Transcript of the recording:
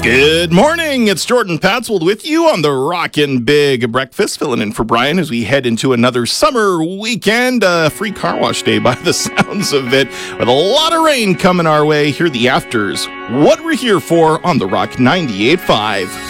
Good morning. It's Jordan Patswold with you on the Rockin' Big Breakfast, filling in for Brian as we head into another summer weekend. Free car wash day by the sounds of it, with a lot of rain coming our way. Here are the afters. What we're here for on the Rock 98.5.